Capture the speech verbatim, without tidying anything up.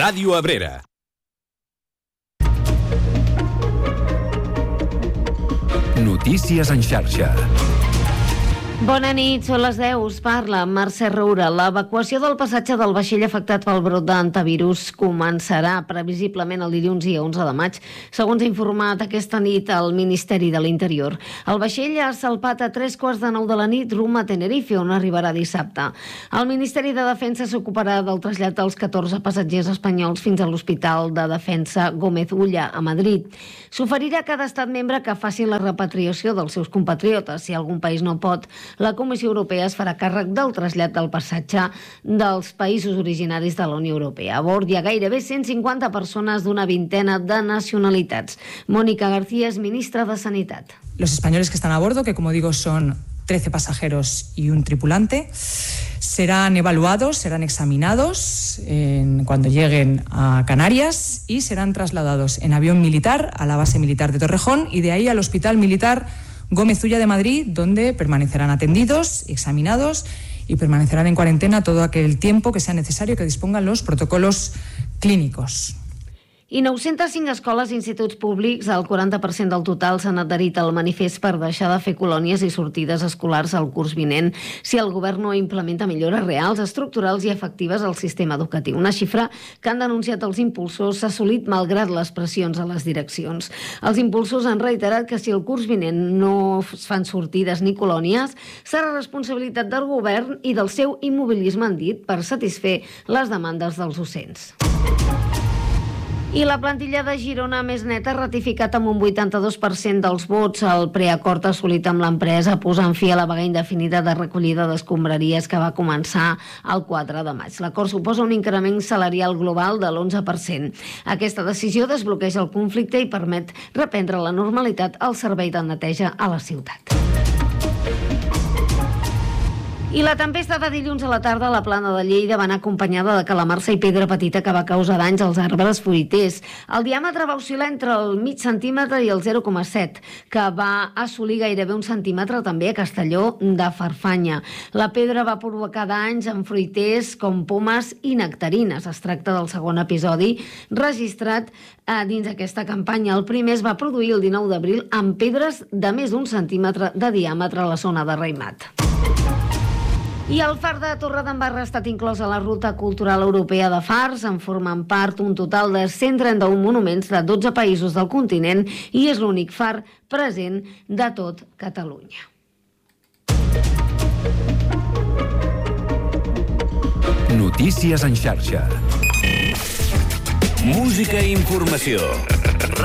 Ràdio Abrera. Notícies en xarxa. Bona nit, són les deu, us parla Mercè Roura. L'evacuació del passatge del vaixell afectat pel brot d'hantavirus començarà previsiblement el dilluns dia onze de maig, segons ha informat aquesta nit el Ministeri de l'Interior. El vaixell ha salpat a tres quarts de nou de la nit rumb a Tenerife, on arribarà dissabte. El Ministeri de Defensa s'ocuparà del trasllat dels catorze passatgers espanyols fins a l'Hospital de Defensa Gómez Ulla, a Madrid. S'oferirà a cada estat membre que facin la repatriació dels seus compatriotes. Si algun país no pot, la Comissió Europea es farà càrrec del trasllat del passatge dels països originaris de la Unió Europea. A bord hi ha gairebé cent cinquanta persones d'una vintena de nacionalitats. Mónica García es ministra de Sanitat. Los españoles que están a bordo, que como digo son trece pasajeros y un tripulante, serán evaluados, serán examinados en, cuando lleguen a Canarias y serán trasladados en avión militar a la base militar de Torrejón y de ahí al Hospital Militar Gómez Ulla de Madrid, donde permanecerán atendidos, examinados y permanecerán en cuarentena todo aquel tiempo que sea necesario que dispongan los protocolos clínicos. I nou-centes cinc escoles i instituts públics, el quaranta per cent del total, s'han adherit al manifest per deixar de fer colònies i sortides escolars al curs vinent si el govern no implementa millores reals, estructurals i efectives al sistema educatiu. Una xifra que han denunciat els impulsors s'ha assolit malgrat les pressions a les direccions. Els impulsors han reiterat que si el curs vinent no es fan sortides ni colònies, serà responsabilitat del govern i del seu immobilisme, han dit, per satisfer les demandes dels docents. I la plantilla de Girona Més Net ha ratificat amb un vuitanta-dos per cent dels vots el preacord assolit amb l'empresa posant fi a la vaga indefinida de recollida d'escombraries que va començar el quatre de maig. L'acord suposa un increment salarial global de l'onze per cent. Aquesta decisió desbloqueja el conflicte i permet reprendre la normalitat al servei de neteja a la ciutat. I la tempesta de dilluns a la tarda a la Plana de Lleida va anar acompanyada de calamarsa i pedra petita que va causar danys als arbres fruiters. El diàmetre va oscil·lar entre el mig centímetre i el zero coma set, que va assolir gairebé un centímetre també a Castelló de Farfanya. La pedra va provocar danys en fruiters com pomes i nectarines. Es tracta del segon episodi registrat eh, dins aquesta campanya. El primer es va produir el dinou d'abril amb pedres de més d'un centímetre de diàmetre a la zona de Raimat. I el far de Torredembarra ha estat inclòs a la Ruta Cultural Europea de Fars. En formen part un total de cent trenta-un monuments de dotze països del continent i és l'únic far present de tot Catalunya. Notícies en xarxa. Música i informació.